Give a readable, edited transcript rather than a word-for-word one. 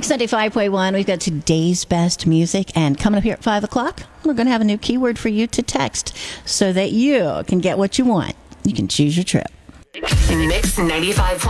Mix 95.1, we've got today's best music, and coming up here at 5 o'clock, we're going to have a new keyword for you to text so that you can get what you want. You can choose your trip. Mix 95.1.